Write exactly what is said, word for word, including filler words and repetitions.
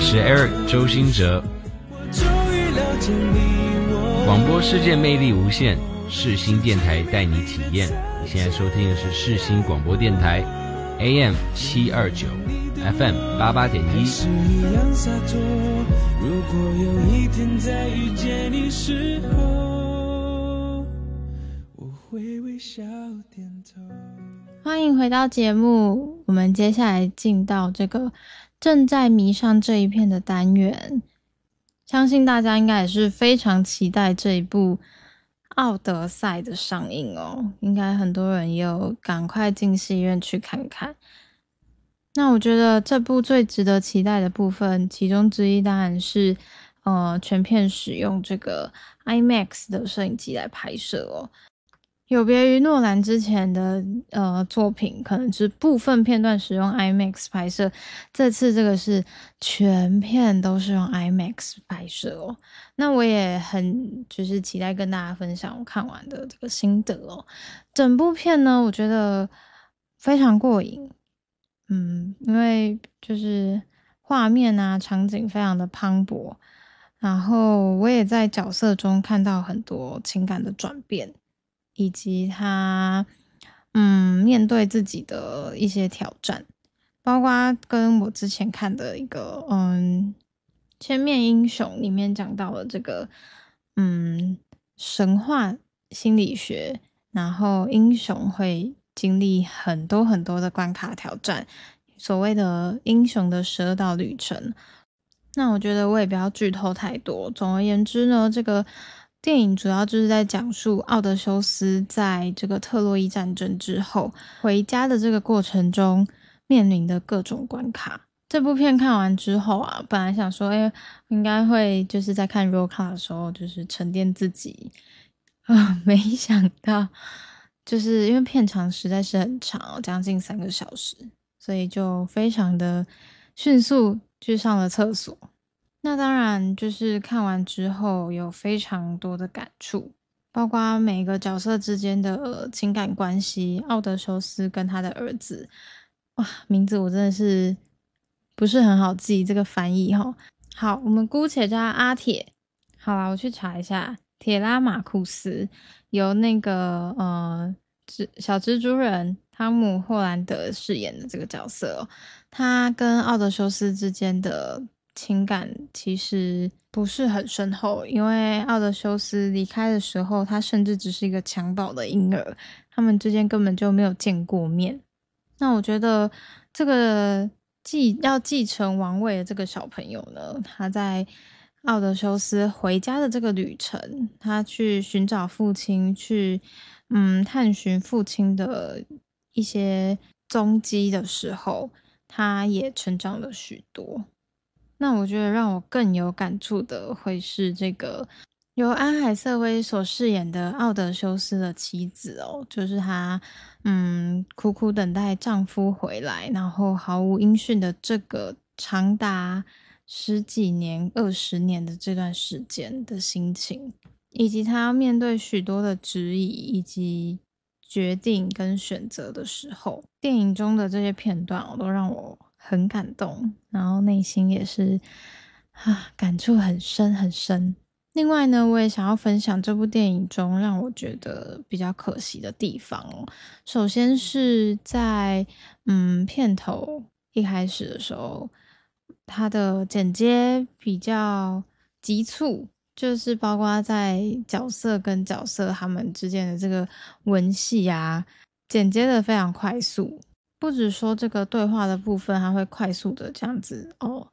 是 Eric 周兴哲。广播世界魅力无限，世新电台带你体验。你现在收听的是世新广播电台 A M 七二九 F M 八八点一。如果有一天再遇见你时候， 我会微笑点头。欢迎回到节目，我们接下来进到这个正在迷上这一片的单元。相信大家应该也是非常期待这一部奥德赛的上映哦，应该很多人也有赶快进戏院去看看。那我觉得这部最值得期待的部分，其中之一当然是呃全片使用这个 IMAX 的摄影机来拍摄哦。有别于诺兰之前的呃作品，可能是部分片段使用 IMAX 拍摄，这次这个是全片都是用 IMAX 拍摄哦。那我也很就是期待跟大家分享我看完的这个心得哦。整部片呢，我觉得非常过瘾，嗯，因为就是画面啊场景非常的磅礴，然后我也在角色中看到很多情感的转变。以及他嗯面对自己的一些挑战，包括跟我之前看的一个嗯千面英雄里面讲到了这个嗯神话心理学，然后英雄会经历很多很多的关卡挑战，所谓的英雄的十二道旅程。那我觉得我也不要剧透太多，总而言之呢，这个电影主要就是在讲述奥德修斯在这个特洛伊战争之后回家的这个过程中面临的各种关卡。这部片看完之后啊，本来想说诶应该会就是在看 roll call 的时候就是沉淀自己啊，没想到就是因为片长实在是很长，将近三个小时，所以就非常的迅速去上了厕所。那当然就是看完之后有非常多的感触，包括每个角色之间的情感关系，奥德修斯跟他的儿子，哇，名字我真的是不是很好记，这个翻译齁。好，我们姑且叫他阿铁。好啦，我去查一下，铁拉马库斯由那个呃小蜘蛛人汤姆·霍兰德饰演的这个角色哦，他跟奥德修斯之间的情感其实不是很深厚，因为奥德修斯离开的时候，他甚至只是一个襁褓的婴儿，他们之间根本就没有见过面。那我觉得这个继要继承王位的这个小朋友呢，他在奥德修斯回家的这个旅程，他去寻找父亲，去嗯探寻父亲的一些踪迹的时候，他也成长了许多。那我觉得让我更有感触的会是这个由安海瑟薇所饰演的奥德修斯的妻子哦，就是她嗯苦苦等待丈夫回来，然后毫无音讯的这个长达十几年二十年的这段时间的心情，以及她面对许多的质疑以及决定跟选择的时候，电影中的这些片段都让我很感动，然后内心也是啊感触很深很深。另外呢，我也想要分享这部电影中让我觉得比较可惜的地方哦。首先是在嗯片头一开始的时候，它的剪接比较急促，就是包括在角色跟角色他们之间的这个文戏啊，剪接的非常快速。不只说这个对话的部分它会快速的这样子哦